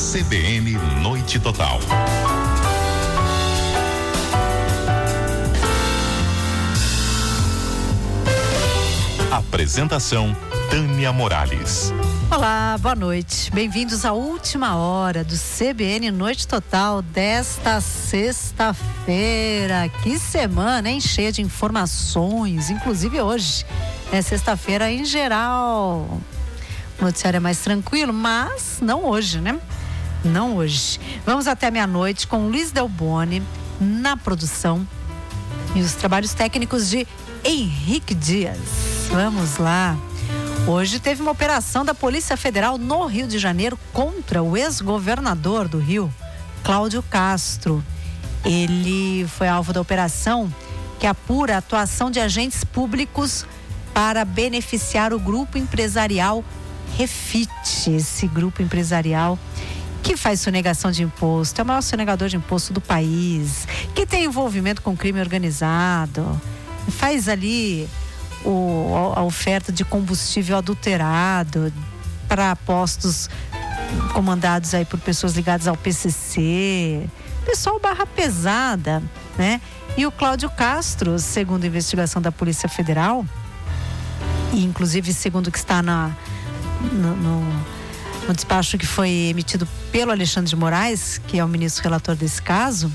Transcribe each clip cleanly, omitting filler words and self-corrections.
CBN Noite Total. Apresentação Tânia Morales. Olá, boa noite. Bem-vindos à última hora do CBN Noite Total desta sexta-feira. Que semana, hein? Cheia de informações, inclusive hoje. É sexta-feira em geral. O noticiário é mais tranquilo, mas não hoje, né? Não hoje. Vamos até meia-noite com Luiz Delboni na produção e os trabalhos técnicos de Henrique Dias. Vamos lá. Hoje teve uma operação da Polícia Federal no Rio de Janeiro contra o ex-governador do Rio, Cláudio Castro. Ele foi alvo da operação que apura a atuação de agentes públicos para beneficiar o grupo empresarial Refit. Esse grupo empresarial que faz sonegação de imposto, é o maior sonegador de imposto do país, que tem envolvimento com crime organizado, faz ali a oferta de combustível adulterado para postos comandados aí por pessoas ligadas ao PCC, pessoal barra pesada, né? E o Cláudio Castro, segundo a investigação da Polícia Federal, e inclusive segundo o que está no despacho que foi emitido pelo Alexandre de Moraes, que é o ministro relator desse caso,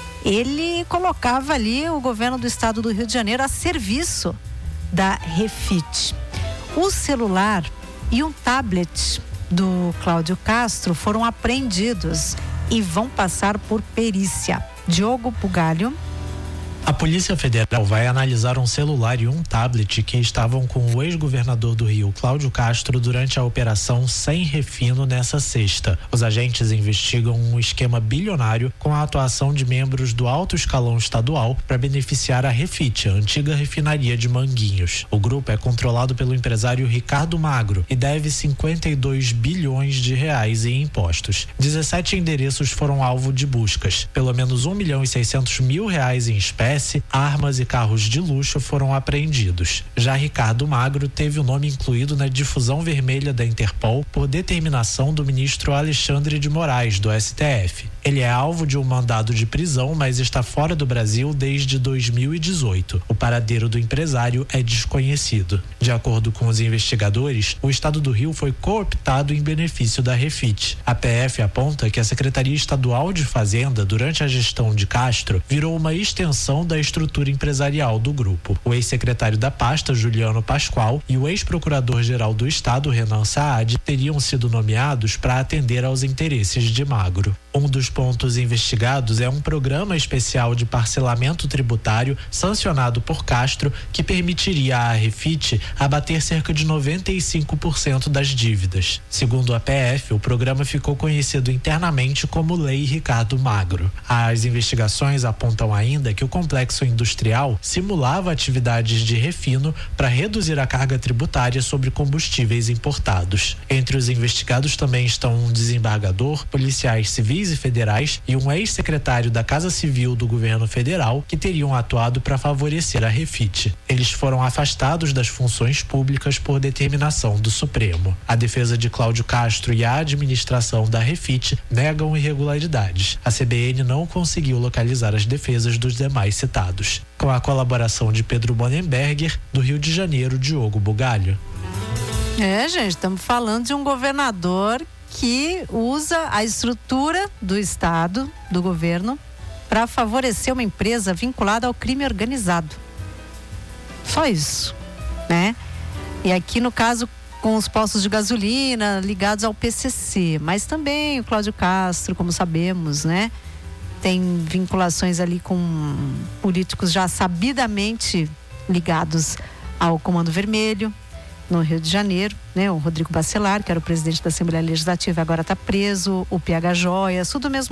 ele colocava ali o governo do estado do Rio de Janeiro a serviço da Refit. O celular e um tablet do Cláudio Castro foram apreendidos e vão passar por perícia. Diogo Bugalho. A Polícia Federal vai analisar um celular e um tablet que estavam com o ex-governador do Rio, Cláudio Castro, durante a operação Sem Refino nessa sexta. Os agentes investigam um esquema bilionário com a atuação de membros do alto escalão estadual para beneficiar a Refit, a antiga refinaria de Manguinhos. O grupo é controlado pelo empresário Ricardo Magro e deve 52 bilhões de reais em impostos. 17 endereços foram alvo de buscas. Pelo menos 1.600.000 reais em espécie, armas e carros de luxo foram apreendidos. Já Ricardo Magro teve o nome incluído na difusão vermelha da Interpol por determinação do ministro Alexandre de Moraes, do STF. Ele é alvo de um mandado de prisão, mas está fora do Brasil desde 2018. O paradeiro do empresário é desconhecido. De acordo com os investigadores, o estado do Rio foi cooptado em benefício da Refit. A PF aponta que a Secretaria Estadual de Fazenda, durante a gestão de Castro, virou uma extensão da estrutura empresarial do grupo. O ex-secretário da pasta, Juliano Pascoal, e o ex-procurador-geral do estado, Renan Saad, teriam sido nomeados para atender aos interesses de Magro. Um dos pontos investigados é um programa especial de parcelamento tributário sancionado por Castro que permitiria à Refit abater cerca de 95% das dívidas. Segundo a PF, o programa ficou conhecido internamente como Lei Ricardo Magro. As investigações apontam ainda que o complexo industrial simulava atividades de refino para reduzir a carga tributária sobre combustíveis importados. Entre os investigados também estão um desembargador, policiais civis e federais e um ex-secretário da Casa Civil do governo federal que teriam atuado para favorecer a Refit. Eles foram afastados das funções públicas por determinação do Supremo. A defesa de Cláudio Castro e a administração da Refit negam irregularidades. A CBN não conseguiu localizar as defesas dos demais citados. Com a colaboração de Pedro Bonenberger, do Rio de Janeiro, Diogo Bugalho. Gente, estamos falando de um governador que usa a estrutura do estado, do governo, para favorecer uma empresa vinculada ao crime organizado. Só isso, né? E aqui no caso com os postos de gasolina ligados ao PCC, mas também o Cláudio Castro, como sabemos, né? Tem vinculações ali com políticos já sabidamente ligados ao Comando Vermelho, no Rio de Janeiro, né? O Rodrigo Bacelar, que era o presidente da Assembleia Legislativa, agora está preso, o PH Joias, tudo mesmo